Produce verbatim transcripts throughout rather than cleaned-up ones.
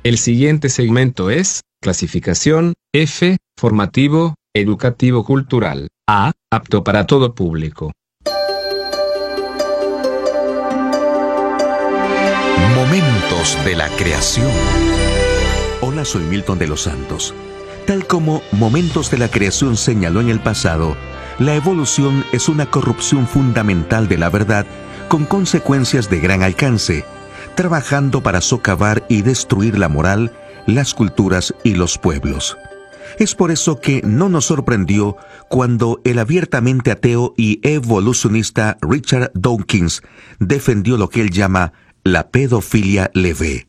El siguiente segmento es clasificación F, formativo, educativo cultural. A, apto para todo público. Momentos de la creación. Hola, soy Milton de los Santos. Tal como Momentos de la Creación señaló en el pasado, la evolución es una corrupción fundamental de la verdad con consecuencias de gran alcance, trabajando para socavar y destruir la moral, las culturas y los pueblos. Es por eso que no nos sorprendió cuando el abiertamente ateo y evolucionista Richard Dawkins defendió lo que él llama la pedofilia leve.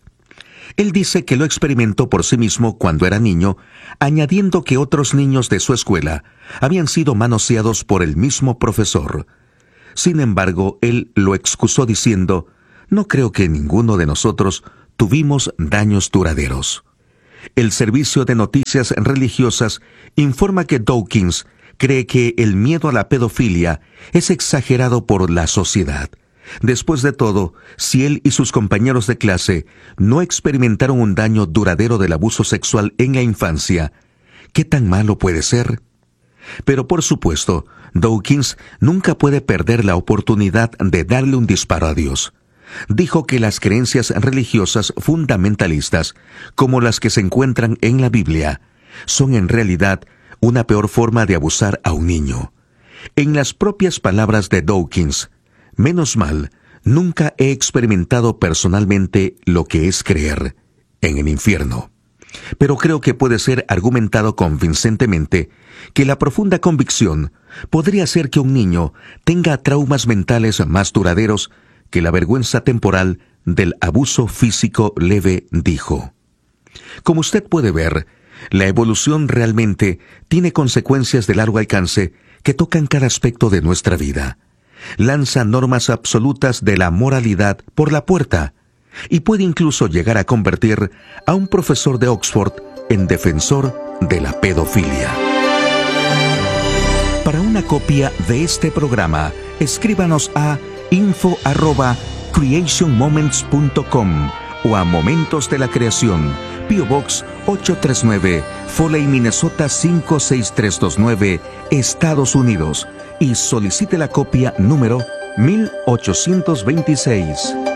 Él dice que lo experimentó por sí mismo cuando era niño, añadiendo que otros niños de su escuela habían sido manoseados por el mismo profesor. Sin embargo, él lo excusó diciendo: «No creo que ninguno de nosotros tuvimos daños duraderos». El Servicio de Noticias Religiosas informa que Dawkins cree que el miedo a la pedofilia es exagerado por la sociedad. Después de todo, si él y sus compañeros de clase no experimentaron un daño duradero del abuso sexual en la infancia, ¿qué tan malo puede ser? Pero por supuesto, Dawkins nunca puede perder la oportunidad de darle un disparo a Dios. Dijo que las creencias religiosas fundamentalistas, como las que se encuentran en la Biblia, son en realidad una peor forma de abusar a un niño. En las propias palabras de Dawkins: «Menos mal, nunca he experimentado personalmente lo que es creer en el infierno». Pero creo que puede ser argumentado convincentemente que la profunda convicción podría hacer que un niño tenga traumas mentales más duraderos que la vergüenza temporal del abuso físico leve, dijo. Como usted puede ver, la evolución realmente tiene consecuencias de largo alcance que tocan cada aspecto de nuestra vida. Lanza normas absolutas de la moralidad por la puerta y puede incluso llegar a convertir a un profesor de Oxford en defensor de la pedofilia. Para una copia de este programa, escríbanos a info arroba creation moments punto com o a Momentos de la Creación, P O Box ocho tres nueve, Foley, Minnesota cinco seis tres dos nueve, Estados Unidos, y solicite la copia número mil ochocientos veintiséis.